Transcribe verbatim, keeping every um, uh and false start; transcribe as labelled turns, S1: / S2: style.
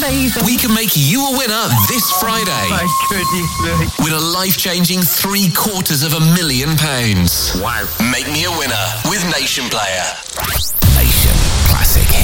S1: amazing.
S2: We can make you a winner this Friday.
S1: My goodness me.
S2: With a life-changing three quarters of a million pounds.
S1: Wow.
S2: Make me a winner with Nation Player. Nation Classic